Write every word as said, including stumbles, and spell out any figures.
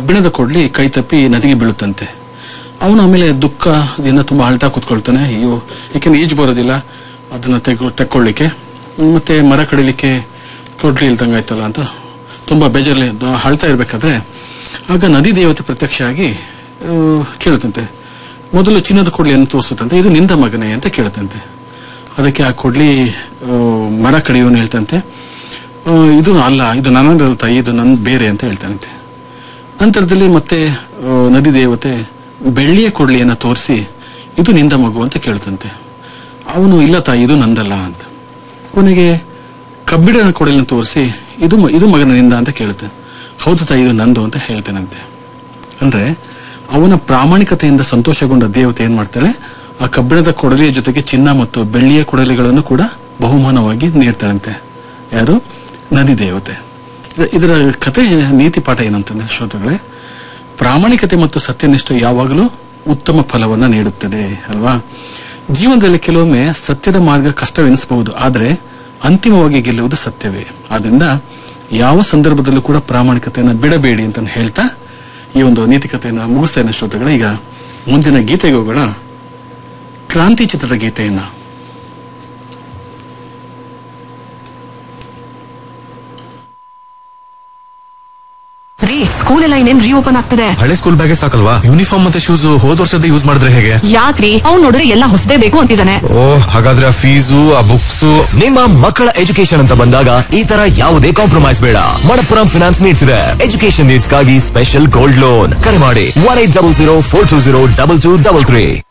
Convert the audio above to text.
ಕಬ್ಬಿಣದ ಕೊಡ್ಲಿ ಕೈ ತಪ್ಪಿ ನದಿಗೆ ಬೀಳುತ್ತಂತೆ. ಅವನು ಆಮೇಲೆ ದುಃಖದಿಂದ ತುಂಬಾ ಅಳ್ತಾ ಕೂತ್ಕೊಳ್ತಾನೆ. ಅಯ್ಯೋ, ಏಕೆಂದ್ರೆ ಈಜು ಬರೋದಿಲ್ಲ ಅದನ್ನ ತೆಗೊ ತೆಕ್ಕೊಳ್ಳಿಕ್ಕೆ ಮತ್ತೆ ಮರ ಕಡಿಲಿಕ್ಕೆ ಕೊಡ್ಲಿ ಇಲ್ದಂಗಾಯ್ತಲ್ಲ ಅಂತ ತುಂಬಾ ಬೇಜಾರಲ್ಲಿ ಅಳ್ತಾ ಇರ್ಬೇಕಾದ್ರೆ ಆಗ ನದಿ ದೇವತೆ ಪ್ರತ್ಯಕ್ಷ ಆಗಿ ಕೇಳುತ್ತಂತೆ. ಮೊದಲು ಚಿನ್ನದ ಕೊಡ್ಲಿಯನ್ನು ತೋರಿಸುತ್ತಂತೆ, ಇದು ನಿಂದ ಮಗನೇ ಅಂತ ಕೇಳುತ್ತಂತೆ. ಅದಕ್ಕೆ ಆ ಕೊಡ್ಲಿ ಮರ ಕಡಿಯೋನು ಹೇಳ್ತಂತೆ, ಇದು ಅಲ್ಲ, ಇದು ನನ್ನದಲ್ಲ ತಾಯಿ, ಇದು ನನ್ನ ಬೇರೆ ಅಂತ ಹೇಳ್ತಾನಂತೆ. ನಂತರದಲ್ಲಿ ಮತ್ತೆ ನದಿ ದೇವತೆ ಬೆಳ್ಳಿಯ ಕೊಡ್ಲಿಯನ್ನ ತೋರಿಸಿ ಇದು ನಿಂದ ಮಗು ಅಂತ ಕೇಳ್ತಂತೆ. ಅವನು ಇಲ್ಲ ತಾಯಿ, ಇದು ನಂದಲ್ಲ ಅಂತ. ಕೊನೆಗೆ ಕಬ್ಬಿಣದ ಕೊಡಲಿನ ತೋರಿಸಿ ಇದು ಇದು ಮಗನ ನಿಂದ ಅಂತ ಕೇಳುತ್ತೆ. ಹೌದು ತಾಯಿ, ಇದು ನಂದು ಅಂತ ಹೇಳ್ತಾನಂತೆ. ಅಂದ್ರೆ ಅವನ ಪ್ರಾಮಾಣಿಕತೆಯಿಂದ ಸಂತೋಷಗೊಂಡ ದೇವತೆ ಏನ್ ಮಾಡ್ತಾಳೆ, ಆ ಕಬ್ಬಿಣದ ಕೊಡಲಿಯ ಜೊತೆಗೆ ಚಿನ್ನ ಮತ್ತು ಬೆಳ್ಳಿಯ ಕೊಡಲಿಗಳನ್ನು ಕೂಡ ಬಹುಮಾನವಾಗಿ ನೀಡ್ತಾಳಂತೆ. ಯಾರು? ನದಿ ದೇವತೆ. ಇದರ ಕತೆ ನೀತಿ ಪಾಠ ಏನಂತಾನೆ ಶ್ರೋತೃಗಳೇ, ಪ್ರಾಮಾಣಿಕತೆ ಮತ್ತು ಸತ್ಯನಿಷ್ಠೆ ಯಾವಾಗಲೂ ಉತ್ತಮ ಫಲವನ್ನ ನೀಡುತ್ತದೆ ಅಲ್ವಾ. ಜೀವನದಲ್ಲಿ ಕೆಲವೊಮ್ಮೆ ಸತ್ಯದ ಮಾರ್ಗ ಕಷ್ಟವೆನಿಸಬಹುದು, ಆದರೆ ಅಂತಿಮವಾಗಿ ಗೆಲ್ಲುವುದು ಸತ್ಯವೇ. ಆದ್ರಿಂದ ಯಾವ ಸಂದರ್ಭದಲ್ಲೂ ಕೂಡ ಪ್ರಾಮಾಣಿಕತೆಯನ್ನು ಬಿಡಬೇಡಿ ಅಂತ ಹೇಳ್ತಾ ಈ ಒಂದು ನೀತಿಕತೆಯನ್ನು ಮುಗಿಸ್ತೇನೆ ಶ್ರೋತೃಗಳೇ. ಈಗ ಮುಂದಿನ ಗೀತೆಗೆ ಹೋಗೋಣ. ಕ್ರಾಂತಿ ಚಿತ್ರದ ಗೀತೆಯನ್ನ. ರೀ, ಸ್ಕೂಲ್ ಎಲ್ಲ ಇನ್ನೇನ್ ರೀಓಪನ್ ಆಗ್ತದೆ. ಹಳೆ ಸ್ಕೂಲ್ ಬ್ಯಾಗೆ ಸಾಕಲ್ವಾ, ಯೂನಿಫಾರ್ಮ್ ಮತ್ತೆ ಶೂಸ್ ಹೋದ್ ವರ್ಷದ ಯೂಸ್ ಮಾಡಿದ್ರೆ ಹೇಗೆ? ಯಾಕ್ರಿ, ಅವ್ನು ನೋಡಿದ್ರೆ ಎಲ್ಲ ಹೊಸದೇ ಬೇಕು ಅಂತಿದ್ದಾನೆ. ಓ, ಹಾಗಾದ್ರೆ ಆ ಫೀಸು ಆ ಬುಕ್ಸ್. ನಿಮ್ಮ ಮಕ್ಕಳ ಎಜುಕೇಶನ್ ಅಂತ ಬಂದಾಗ ಈ ತರ ಯಾವುದೇ ಕಾಂಪ್ರಮೈಸ್ ಬೇಡ. ಮಣಪ್ಪುರಂ ಫಿನಾನ್ಸ್ ನೀಡ್ತಿದೆ ಎಜುಕೇಶನ್ ನೀಡ್ಸ್ ಗಾಗಿ ಸ್ಪೆಷಲ್ ಗೋಲ್ಡ್ ಲೋನ್. ಕರೆ ಮಾಡಿ one eight double zero four two zero double two double three.